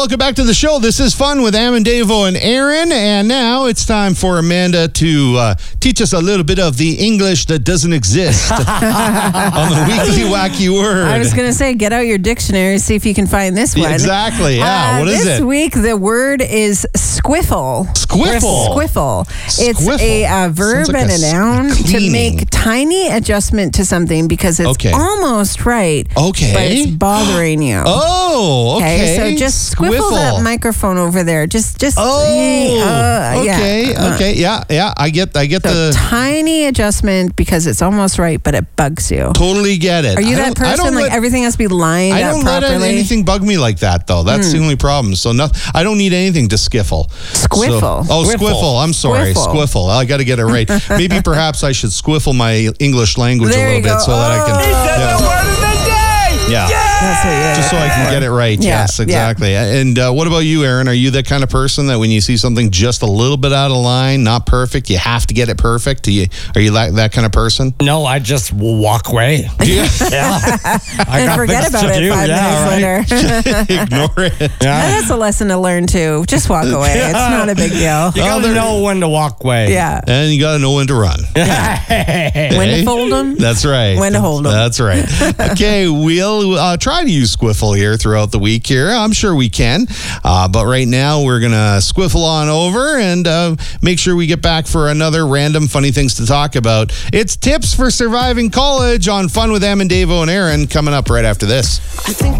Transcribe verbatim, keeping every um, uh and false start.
welcome back to the show. This is Fun with Amandavo and Aaron. And now it's time for Amanda to uh, teach us a little bit of the English that doesn't exist on the Weekly Wacky Word. I was going to say, get out your dictionary, see if you can find this one. Exactly, yeah. Uh, what is this it? This week, the word is squiffle. Squiffle? Squiffle. It's Squiffle. a, a verb Sounds like and a a noun to cleaning. make tiny adjustment to something because it's Okay. almost right, Okay. but it's bothering you. Oh, okay. So just squiffle Squiffle. that microphone over there. Just, just. Oh, uh, okay, yeah. okay, yeah, yeah. I get, I get So the. tiny adjustment because it's almost right, but it bugs you. Totally get it. Are you I that don't- I person? don't Like let- everything has to be lined I up don't let properly? anything bug me like that, though. That's the only problem. So no, I don't need anything to skiffle. Squiffle. So, oh, Squiffle. squiffle. I'm sorry. Squiffle. Squiffle. I got to get it right. Maybe perhaps I should squiffle my English language There a you little bit go. so that I Oh. can. He said yeah. the word of the day! Yeah. That's what you're Just so I can get it right. Yeah, Yes, yeah. exactly. And uh, what about you, Aaron? Are you that kind of person that when you see something just a little bit out of line, not perfect, you have to get it perfect? Do you, are you that, that kind of person? No, I just will walk away. Yeah. Yeah. I And forget things about to it do. five yeah, minutes right. later. Ignore it. And Yeah. that's a lesson to learn too. Just walk away. It's not a big deal. You Well, gotta there- know when to walk away. Yeah. And you got to know when to run. When Hey? to fold them. That's right. When to hold 'em. That's right. Okay, we'll uh, try to use Squiffle here throughout the week here. I'm sure we can. Uh, but right now, we're going to squiffle on over and uh, make sure we get back for another random funny things to talk about. It's Tips for Surviving College on Fun with Amandavo and Aaron coming up right after this. I think